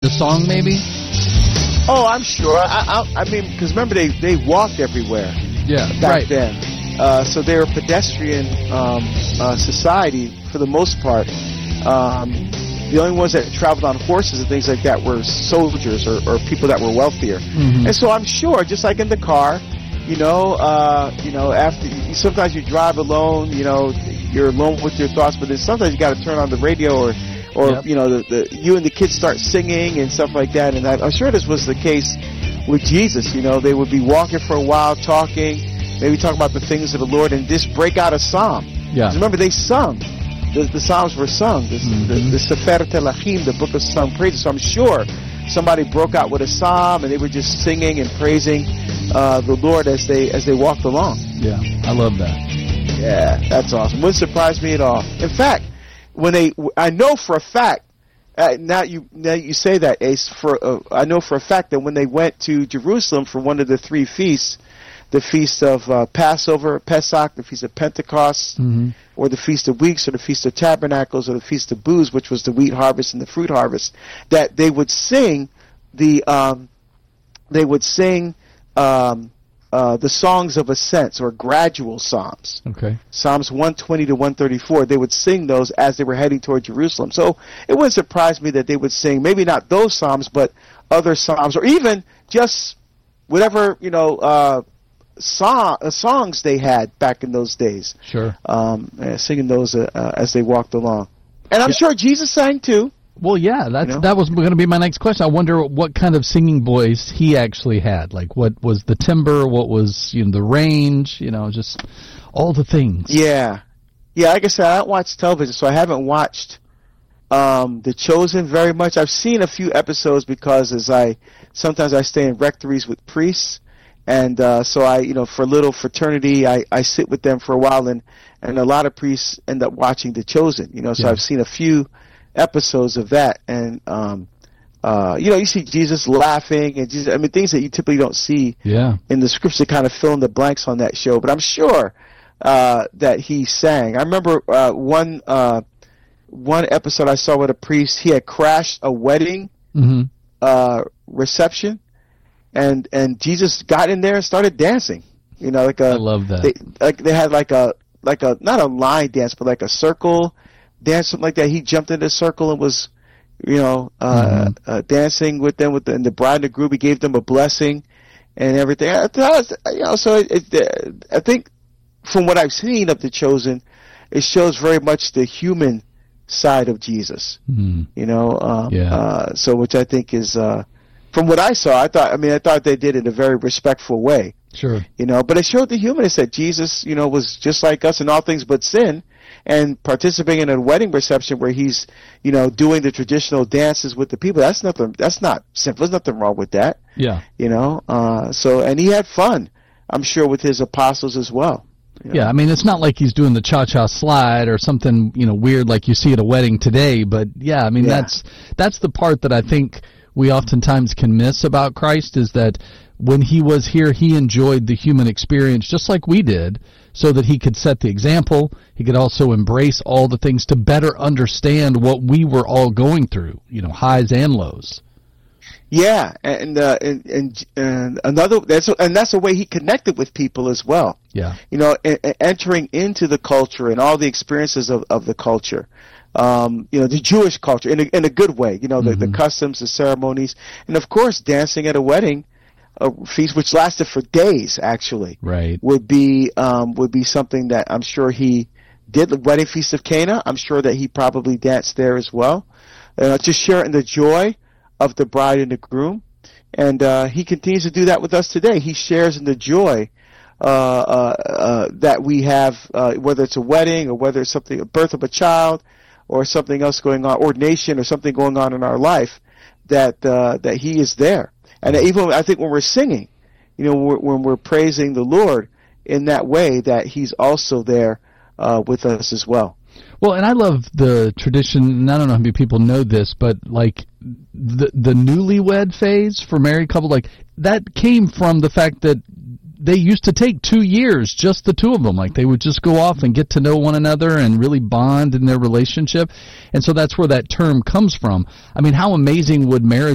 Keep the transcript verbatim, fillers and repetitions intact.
the song, maybe? Oh, I'm sure. I, I, I mean, because remember, they, they walked everywhere Yeah, back right. then. Uh, so they were a pedestrian um, uh, society for the most part. Um, the only ones that traveled on horses and things like that were soldiers or, or people that were wealthier. Mm-hmm. And so I'm sure, just like in the car, you know, uh, you know, after sometimes you drive alone, you know, you're alone with your thoughts, but then sometimes you got to turn on the radio or, or Yep. you know, the, the you and the kids start singing and stuff like that. And I, I'm sure this was the case with Jesus. You know, they would be walking for a while, talking, maybe talking about the things of the Lord, and just break out a psalm. Yeah. 'Cause remember, they sung. The, the psalms were sung. The, Mm-hmm. the, the Sefer Telachim, the book of sung praises. So I'm sure somebody broke out with a psalm, and they were just singing and praising uh, the Lord as they as they walked along. Yeah, I love that. Yeah, that's awesome. Wouldn't surprise me at all. In fact, when they, I know for a fact. Uh, now you now you say that, Ace. For uh, I know for a fact that when they went to Jerusalem for one of the three feasts, the feast of uh, Passover, Pesach, the feast of Pentecost, Mm-hmm. or the feast of weeks, or the feast of tabernacles, or the feast of booths, which was the wheat harvest and the fruit harvest, that they would sing the um, they would sing um, uh, the songs of ascents or gradual psalms. Okay. Psalms one twenty to one thirty-four, they would sing those as they were heading toward Jerusalem. So it wouldn't surprise me that they would sing, maybe not those psalms, but other psalms, or even just whatever, you know, uh, song, uh, songs they had back in those days, Sure. um, uh, singing those uh, uh, as they walked along. And I'm Yeah. sure Jesus sang too. Well, yeah, that's, You know? that was going to be my next question. I wonder what kind of singing voice he actually had. Like, what was the timbre? What was, you know, the range? You know, just all the things. Yeah. Yeah, like I said, I don't watch television, so I haven't watched um, The Chosen very much. I've seen a few episodes because as I sometimes I stay in rectories with priests, and uh, so I, you know, for a little fraternity, I, I sit with them for a while, and, and a lot of priests end up watching The Chosen, you know, so Yeah. I've seen a few episodes of that, and um, uh, you know, you see Jesus laughing, and Jesus, I mean, things that you typically don't see Yeah. in the scripts to kind of fill in the blanks on that show. But I'm sure uh, that he sang. I remember uh, one uh, one episode I saw with a priest. He had crashed a wedding Mm-hmm. uh, reception, and and Jesus got in there and started dancing. You know, like a I love that. They, like they had like a like a not a line dance, but like a circle dance, something like that. He jumped in the circle and was, you know, uh, Mhm. uh, dancing with them, with the, and the bride and the groom. He gave them a blessing and everything. I, I was, you know, so it, it, I think from what I've seen of The Chosen, it shows very much the human side of Jesus. Mm. You know, um, Yeah. uh, so which I think is, uh, from what I saw, I thought, I mean, I thought they did it in a very respectful way. Sure. You know, but it showed the humanness that Jesus, you know, was just like us in all things but sin, and participating in a wedding reception where he's, you know, doing the traditional dances with the people. That's nothing. That's not sinful. There's nothing wrong with that. Yeah. You know. Uh, so, and he had fun, I'm sure, with his apostles as well. You know? Yeah, I mean, it's not like he's doing the cha-cha slide or something, you know, weird like you see at a wedding today. But yeah, I mean, Yeah. that's that's the part that I think we oftentimes can miss about Christ, is that when he was here, he enjoyed the human experience just like we did, so that he could set the example. He could also embrace all the things to better understand what we were all going through, you know, highs and lows. Yeah, and uh, and, and and another that's and that's the way he connected with people as well. Yeah. You know, e- e- entering into the culture and all the experiences of, of the culture. Um, you know, the Jewish culture in a, in a good way. You know, the, the customs, the ceremonies, and of course, dancing at a wedding, a feast which lasted for days actually, Right. would be um, would be something that I'm sure he did. The wedding feast of Cana, I'm sure that he probably danced there as well, uh, just sharing the joy of the bride and the groom. And uh, he continues to do that with us today. He shares in the joy uh, uh, uh, that we have, uh, whether it's a wedding or whether it's something, a birth of a child or something else going on, ordination or something going on in our life, that uh, that he is there. And even I think when we're singing, you know, when we're, when we're praising the Lord in that way, that he's also there uh, with us as well. Well, and I love the tradition, and I don't know how many people know this, but like the the newlywed phase for married couple, like that came from the fact that they used to take two years, just the two of them. Like they would just go off and get to know one another and really bond in their relationship. And so that's where that term comes from. I mean, how amazing would marriage